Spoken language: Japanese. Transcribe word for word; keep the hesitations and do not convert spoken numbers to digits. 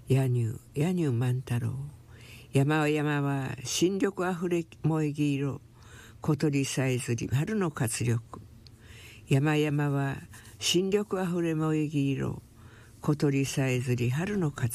野乳野乳万太郎。山は山は新緑あふれ萌え木色。小鳥さえずり春の活力。山々は新緑あふれ萌え木色。小鳥さえずり春の活